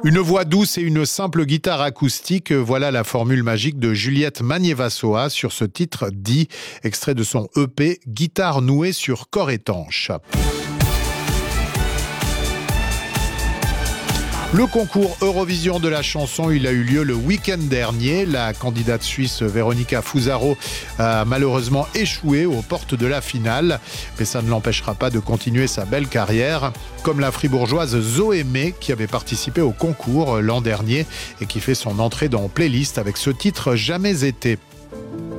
Une voix douce et une simple guitare acoustique, voilà la formule magique de Juliette Magnier-Vassoa sur ce titre dit, extrait de son EP Guitare nouée sur corps étanche. Le concours Eurovision de la chanson, il a eu lieu le week-end dernier. La candidate suisse Véronica Fusaro a malheureusement échoué aux portes de la finale. Mais ça ne l'empêchera pas de continuer sa belle carrière. Comme la fribourgeoise Zoé May qui avait participé au concours l'an dernier et qui fait son entrée dans Playlist avec ce titre Jamais été.